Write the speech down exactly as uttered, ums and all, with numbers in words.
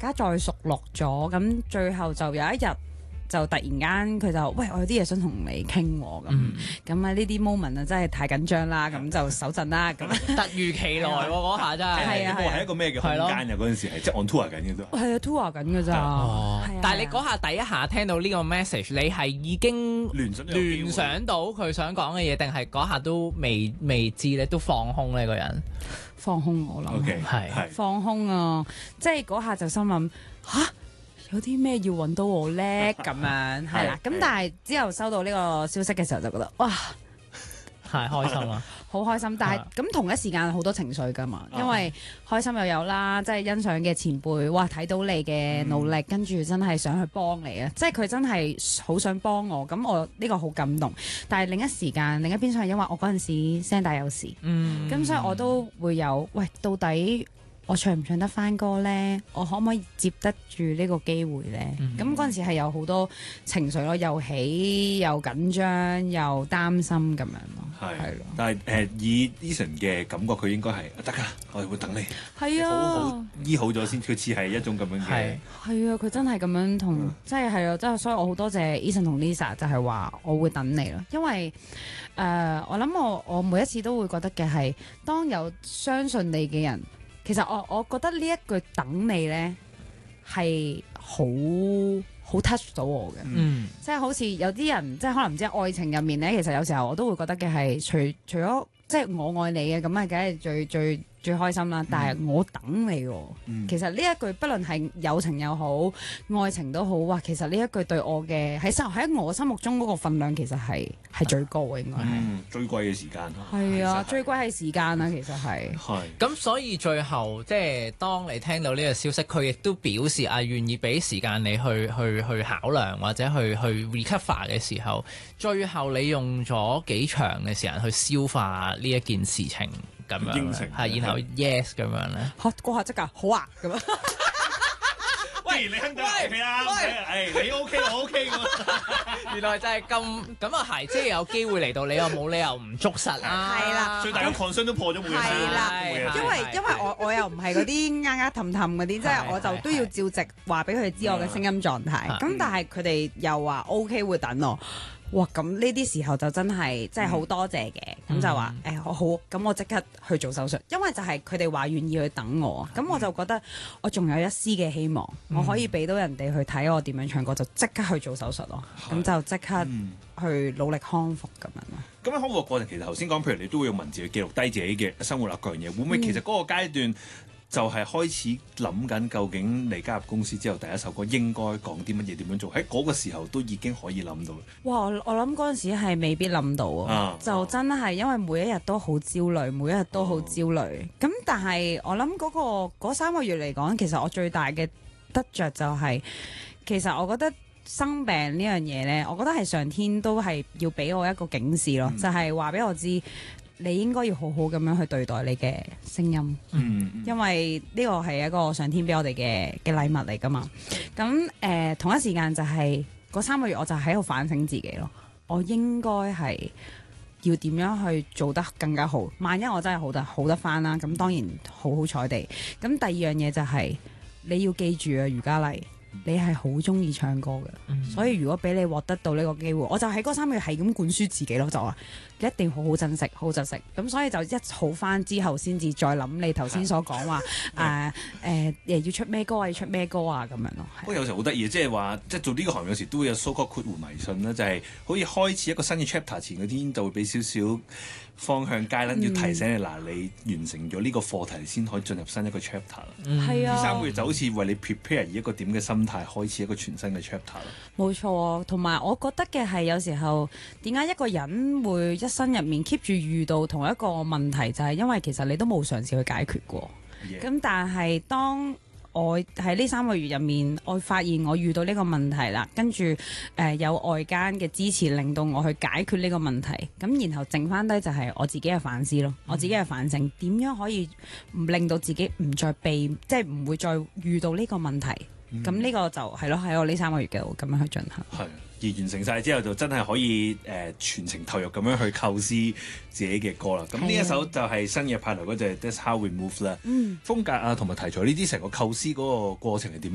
家再熟絡咗，咁最後就有一日就突然間佢就喂，我有啲嘢想同你傾喎，咁咁啊呢啲 moment 啊真係太緊張啦，咁就手震啦，咁突如其來喎嗰下真係。 係啊係啊係一個咩嘅空間啊？嗰陣時係即係 on tour 緊嘅都。 係啊 tour 緊㗎咋。 哦係啊但係你嗰下第一下聽到呢個 message，你係已經聯想聯想到佢想講嘅嘢，定係嗰下都未未知咧，都放空呢個人？ 放空我諗 OK 係係放空啊！即係嗰下就心諗吓，有啲咩要揾到我咧咁樣係啦。咁係但係之後收到呢個消息嘅時候就覺得哇， 太開心啦！ 好開心。但係啊咁同一時間好多情緒㗎嘛， 啊因為開心又有啦，即係欣賞嘅前輩，哇睇到你嘅努力，跟住真係想去幫你啊！即係佢真係好想幫我，咁我呢個好感動。但係另一時間另一邊廂係因為我嗰陣時聲帶有事。 嗯， 咁所以我都會有，喂，到底我唱唔唱得翻歌呢？我可唔可以接得住呢個機會呢？咁嗰陣時係有好多情緒咯，又喜又緊張又擔心咁樣咯， 係係咯， 但係誒以 Eason 嘅感覺，佢應該係得㗎，我哋會等你。 係好好啊， 醫好咗先，佢似係一種咁樣嘅係。 係啊，佢真係咁樣同，即係係啊，即係所以我好多謝 Eason 同 Lisa，就係話我會等你咯，因為誒、呃、我諗我我每一次都會覺得嘅係，當有相信你嘅人。其實我我覺得呢一句等你呢係好好 touch 到我嘅， 嗯即係好似有啲人即係可能唔知愛情入面呢，其實有時候我都會覺得嘅係除除咗即係我愛你嘅咁啊，梗係最最最開心啦。但係我等你喎， 嗯其實呢一句不論係友情又好，愛情都好，哇！其實呢一句對我嘅喺心喺我心目中嗰個分量其實係係最高嘅，應該係嗯，最貴嘅時間。 係啊， 其實最貴係時間啊，其實係。 係咁所以最後即係當你聽到呢個消息，佢亦都表示啊願意俾時間你去去去考量或者去去 recover 嘅時候，最後你用咗幾長嘅時間去消化呢一件事情咁樣應承咧，係然後 yes 咁樣咧。 嚇嗰下即刻好啊咁樣， 喂，你肯定 OK 啦，誒你 OK 我 OK 㗎嘛。 原來就係咁咁啊，係即係有機會嚟到，你又冇理由唔捉實啊！ 係啦最大嘅 concern 都破咗每日先。 係啦每日係因為因為我我又唔係嗰啲啱啱氹氹嗰啲，即係我就都要照直話俾佢知我嘅聲音狀態。 係咁但係佢哋又話 OK 會等我。哇！咁呢啲時候就真係真係好多謝嘅，咁就話誒我好，咁我即刻去做手術，因為就係佢哋話願意去等我，咁我就覺得我仲有一絲嘅希望，我可以俾到人哋去睇我點樣唱歌，就即刻去做手術咯，咁就即刻嗯去努力康復咁樣咯。 咁喺康復過程，其實頭先講，譬如你都會用文字去記錄低自己嘅生活啊各樣嘢，會唔會其實嗰個階段就係開始諗緊究竟你加入公司之後第一首歌應該講啲乜嘢，點樣做？喺嗰個時候都已經可以諗到。 哇！我我諗嗰陣時係未必諗到啊， 啊就真係因為每一日都好焦慮，每一日都好焦慮。咁、但係我諗嗰、個嗰三個月嚟講，其實我最大嘅得着就係、其實我覺得生病呢樣嘢呢，我覺得係上天都係要俾我一個警示咯， 嗯就係話俾我知，你應該要好好咁樣去對待你嘅聲音。 嗯， 因為呢個係一個上天俾我哋嘅嘅禮物嚟噶嘛，咁誒、呃、同一時間就係、嗰三個月，我就喺度反省自己咯。我應該係要點樣去做得更加好。萬一我真係好得好得翻啦，咁當然好好彩地。咁第二樣嘢就係、你要記住啊，余嘉麗，你係好中意唱歌嘅， 嗯所以如果俾你獲得到呢個機會，我就喺嗰三個月係咁灌輸自己咯，就話一定好好珍惜，好好珍惜。咁所以就一好翻之後，先至再諗你頭先所講話誒誒誒要出咩歌啊，要出咩歌啊咁樣咯。 不過有時候好得意，即係話即係做呢個行業有時都會有 so called 括弧迷信啦，就係、好似開始一個新嘅 chapter 前嗰天就會俾少少方向街啦，要提醒你嗱、你完成咗呢個課題先可以進入新一個 chapter 啦。 係啊， 呢三個月就好似為你 prepare 以一個點嘅心態開始一個全新嘅 chapter 啦。 冇錯，同埋我覺得嘅係有時候點解一個人會一生入面 keep 住遇到同一個問題，就係、因為其實你都冇嘗試去解決過。 Yeah. 咁但係當我喺呢三個月入面，我發現我遇到呢個問題啦，跟住誒、呃、有外間嘅支持，令到我去解決呢個問題。咁然後剩翻低就係我自己嘅反思咯，我自己嘅反省，點樣可以唔令到自己唔再被，即係唔會再遇到呢個問題。咁呢、個就係咯，喺我呢三個月嘅咁樣去進行。 係，而完成晒之後就真係可以誒、呃、全程投入咁樣去構思自己嘅歌啦。咁呢一首就係新嘅派台嗰隻 That's How We Move 啦。 嗯。 風格啊同埋題材呢啲成個構思嗰個過程係點樣？